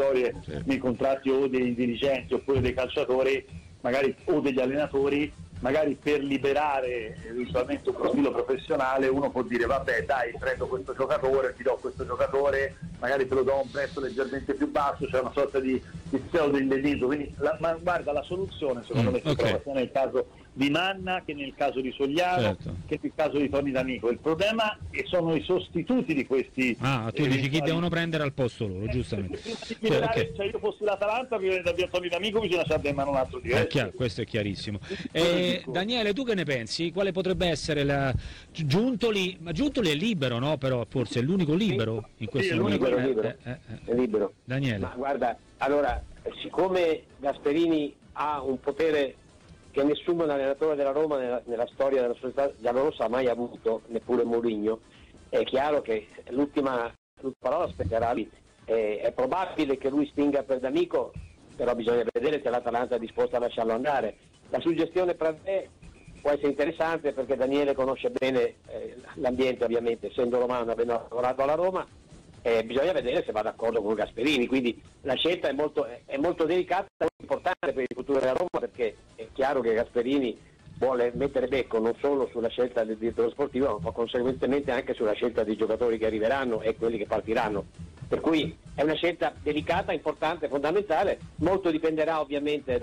accessorie nei contratti o dei dirigenti oppure dei calciatori, magari, o degli allenatori, magari per liberare eventualmente un profilo professionale uno può dire vabbè dai, prendo questo giocatore, ti do questo giocatore, magari te lo do a un prezzo leggermente più basso, c'è una sorta di pseudo indennizzo. Quindi ma guarda, la soluzione secondo me si trova sia nel caso di Manna che nel caso di Sogliano, che nel caso di Toni D'Amico. Il problema sono i sostituti di questi. Tu dici chi devono prendere al posto loro, giustamente. Cioè io fossi l'Atalanta, prima di avere Toni D'Amico bisogna lasciare in mano un altro diverso. Questo è chiarissimo. Daniele, tu che ne pensi? Quale potrebbe essere Giuntoli? Ma Giuntoli è libero, no? Però forse è l'unico libero in questo momento. È libero. Daniele. Ma guarda, allora, siccome Gasperini ha un potere che nessun allenatore della Roma nella storia della società giallorossa ha mai avuto, neppure Mourinho, è chiaro che l'ultima parola spetterà lì. È probabile che lui spinga per D'Amico, però bisogna vedere se l'Atalanta è disposta a lasciarlo andare. La suggestione Pradè può essere interessante perché Daniele conosce bene l'ambiente, ovviamente, essendo romano, avendo lavorato alla Roma. Bisogna vedere se va d'accordo con Gasperini, quindi la scelta è molto delicata e importante per il futuro della Roma, perché è chiaro che Gasperini vuole mettere becco non solo sulla scelta del direttore sportivo, ma conseguentemente anche sulla scelta dei giocatori che arriveranno e quelli che partiranno. Per cui è una scelta delicata, importante, fondamentale. Molto dipenderà ovviamente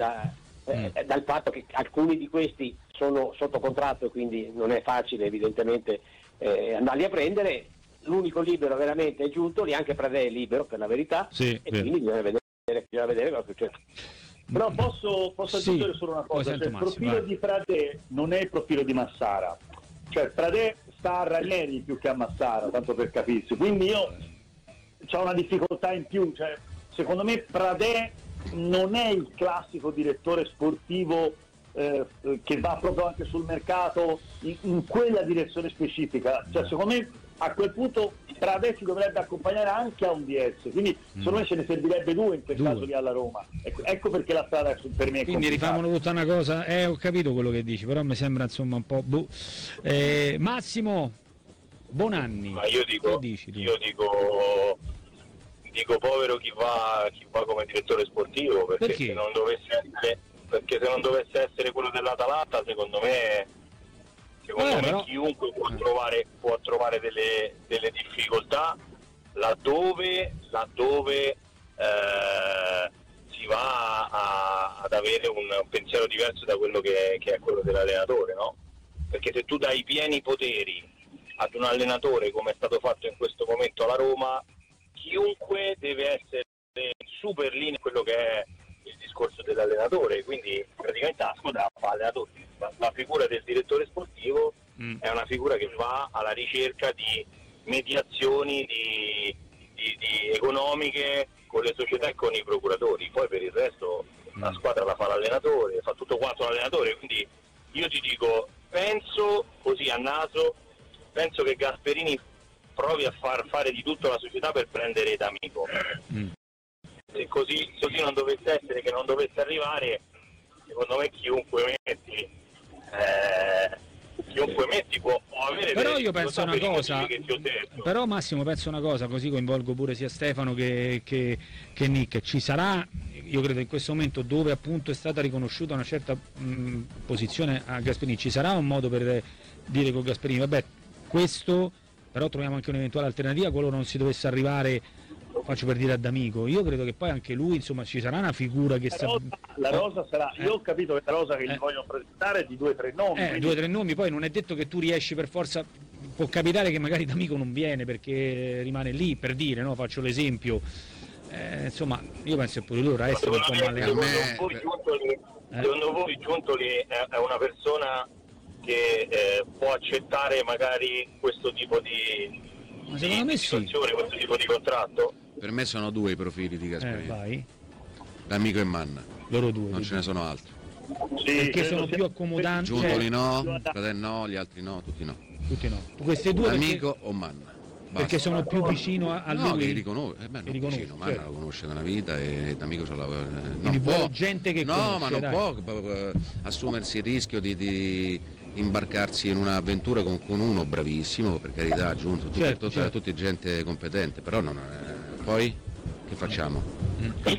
dal fatto che alcuni di questi sono sotto contratto e quindi non è facile evidentemente andarli a prendere. L'unico libero veramente è Giuntoli, anche Pradè è libero per la verità, e quindi bisogna vedere cosa succede. Però posso aggiungere solo una cosa, il profilo di Pradè non è il profilo di Massara, cioè Pradè sta a Ranieri più che a Massara, tanto per capirsi, quindi io c'ho una difficoltà in più, cioè secondo me Pradè non è il classico direttore sportivo che va proprio anche sul mercato in quella direzione specifica, cioè secondo me a quel punto Pradè si dovrebbe accompagnare anche a un DS, quindi secondo me ce ne servirebbe due in quel caso lì alla Roma, ecco perché la strada per me è quindi rifamolo tutta una cosa, ho capito quello che dici, però mi sembra insomma un po' Massimo Bonanni. Ma io dico povero chi va come direttore sportivo, perché se non dovesse essere quello dell'Atalanta, secondo me chiunque può trovare delle difficoltà laddove si va ad avere un pensiero diverso da quello che è quello dell'allenatore, no? Perché se tu dai i pieni poteri ad un allenatore, come è stato fatto in questo momento alla Roma, chiunque deve essere super linea quello che è il discorso dell'allenatore, quindi praticamente la figura del direttore sportivo è una figura che va alla ricerca di mediazioni di economiche con le società e con i procuratori, poi per il resto la squadra la fa l'allenatore, fa tutto quanto l'allenatore, quindi io ti dico, penso così a naso, penso che Gasperini provi a far fare di tutto la società per prendere D'Amico. Se così non dovesse essere, che non dovesse arrivare, secondo me chiunque metti può avere. Però io penso una cosa, però Massimo penso una cosa, così coinvolgo pure sia Stefano che Nick, ci sarà, io credo in questo momento dove appunto è stata riconosciuta una certa posizione a Gasperini, ci sarà un modo per dire con Gasperini, vabbè, questo però troviamo anche un'eventuale alternativa qualora non si dovesse arrivare, faccio per dire, ad D'Amico. Io credo che poi anche lui, insomma, ci sarà una figura che la rosa sarà, io ho capito che la rosa che gli vogliono presentare è di 2 o 3 nomi. Quindi 2 o 3 nomi, poi non è detto che tu riesci per forza, può capitare che magari D'Amico non viene perché rimane lì, per dire, no? Faccio l'esempio. Insomma, io penso che pure lui ora essere un po' male. Secondo voi Giuntoli è una persona che può accettare magari questo tipo di situazione, questo tipo di contratto? Per me sono 2 i profili di Gasperini, vai. D'Amico e Manna, loro 2 non ce ne sono altri, perché sono più accomodanti. Giuntoli no, Pradè no, gli altri no, tutti no. Queste 2 D'Amico o Manna, basta. Perché sono più vicino a lui. No, che li riconosce, vicino, Manna lo conosce da una vita e D'Amico non può gente che conosce, ma non può assumersi il rischio di imbarcarsi in un'avventura con uno bravissimo, per carità, aggiunto tutti gente competente, però poi che facciamo?